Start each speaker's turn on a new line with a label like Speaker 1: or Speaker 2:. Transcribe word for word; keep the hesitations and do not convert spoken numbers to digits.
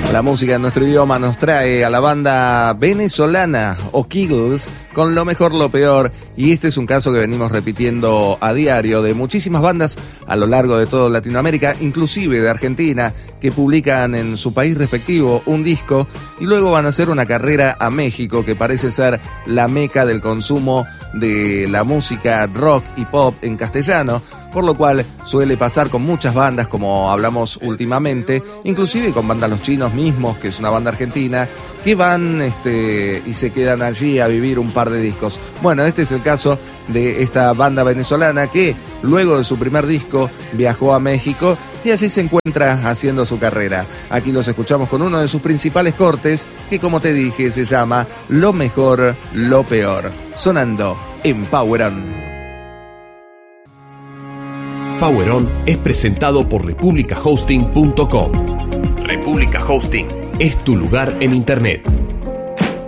Speaker 1: La música en nuestro idioma nos trae a la banda venezolana O'Keegles con Lo Mejor, Lo Peor, y este es un caso que venimos repitiendo a diario de muchísimas bandas a lo largo de toda Latinoamérica, inclusive de Argentina, que publican en su país respectivo un disco y luego van a hacer una carrera a México, que parece ser la meca del consumo de la música rock y pop en castellano, por lo cual suele pasar con muchas bandas, como hablamos últimamente, inclusive con Bandas Los Chinos mismos, que es una banda argentina, que van este, y se quedan allí a vivir un par de discos. Bueno, este es el caso de esta banda venezolana que luego de su primer disco viajó a México y allí se encuentra haciendo su carrera. Aquí los escuchamos con uno de sus principales cortes, que como te dije se llama Lo Mejor, Lo Peor, sonando en Power On.
Speaker 2: Power On es presentado por Republica Hosting punto com. Republica Hosting es tu lugar en Internet.